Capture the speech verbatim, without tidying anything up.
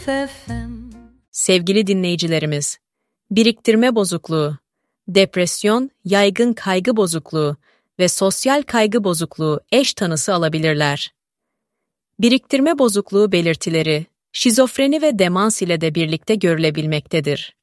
Sevgili dinleyicilerimiz, biriktirme bozukluğu, depresyon, yaygın kaygı bozukluğu ve sosyal kaygı bozukluğu eş tanısı alabilirler. Biriktirme bozukluğu belirtileri, şizofreni ve demans ile de birlikte görülebilmektedir.